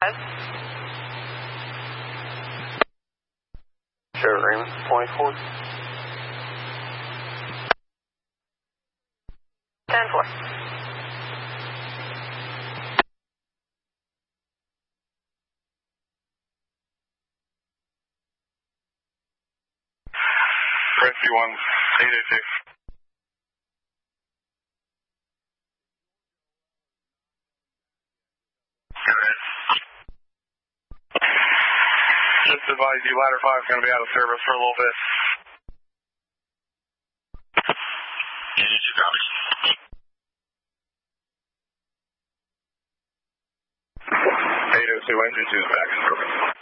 ahead. Share agreement, 24. 10-4. Rescue 1, 886. Just advise you, ladder 5 is going to be out of service for a little bit. Unit 2 copies. 802, engine 2 is back in service.